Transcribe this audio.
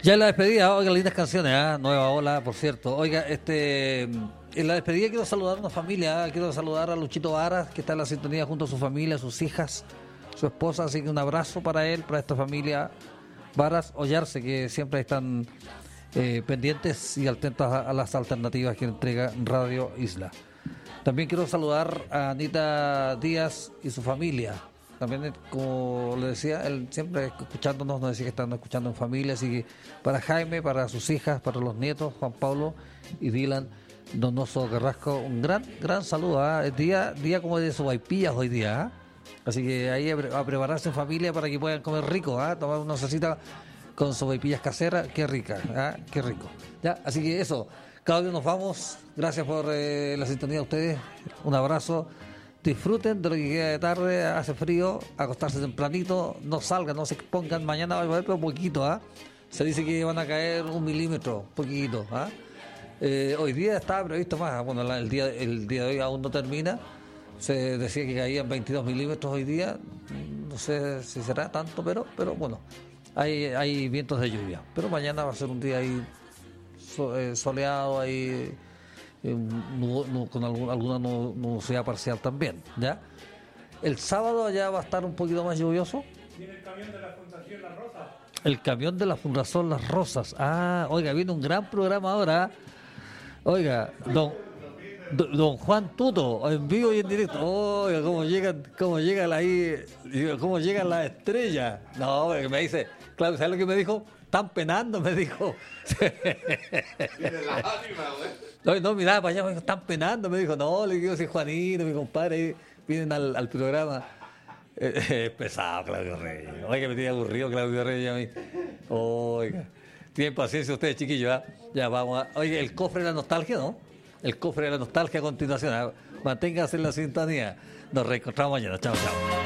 Ya en la despedida, oiga, lindas canciones, Nueva Ola, por cierto. Oiga, en la despedida quiero saludar a una familia, quiero saludar a Luchito Varas, que está en la sintonía junto a su familia, sus hijas, su esposa, así que un abrazo para él, para esta familia Varas Ollarse, que siempre están pendientes y atentos a las alternativas que entrega Radio Isla. También quiero saludar a Anita Díaz y su familia. También, como le decía, él siempre escuchándonos, nos decía que están escuchando en familia, así que para Jaime, para sus hijas, para los nietos, Juan Pablo y Dylan Donoso Carrasco, un gran saludo. Es día como de sopaipillas hoy día, así que ahí a prepararse en familia para que puedan comer rico, tomar una salsita con sopaipillas caseras, qué rica, qué rico. Ya, así que eso, Claudio, nos vamos, gracias por la sintonía de ustedes, un abrazo. Disfruten de lo que queda de tarde, hace frío, acostarse tempranito, no salgan, no se expongan, mañana va a llover pero poquito, Se dice que van a caer 1 milímetro, poquito, hoy día estaba previsto más, bueno, el día de hoy aún no termina, se decía que caían 22 milímetros hoy día, no sé si será tanto, pero bueno, hay vientos de lluvia, pero mañana va a ser un día ahí soleado, ahí con alguna nubosidad parcial también, ¿ya? El sábado ya va a estar un poquito más lluvioso. Viene el camión de la Fundación Las Rosas. El camión de la Fundación Las Rosas. Oiga, viene un gran programa ahora. Oiga, don Juan Tuto, en vivo y en directo. Oiga, cómo llegan las estrellas. No, me dice, claro, ¿sabes lo que me dijo? Están penando, me dijo. Tiene la ánima, güey. No, mirá, para allá me dijo, están penando, me dijo. No, le digo, si Juanito, mi compadre, ahí vienen al programa. Es pesado, Claudio Reyes. Oiga, me tiene aburrido Claudio Reyes a mí. Oiga, tienen paciencia ustedes, chiquillos, Ya vamos Oiga, el cofre de la nostalgia, ¿no? El cofre de la nostalgia a continuación. Manténganse en la sintonía. Nos reencontramos mañana. Chao, chao.